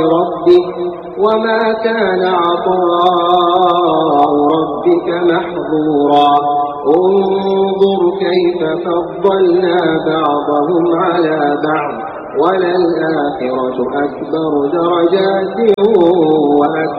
ربك وما كان عطاء ربك محظورا انظر كيف فضلنا بعضهم على بعض وللآخرة أكبر درجات وأكبر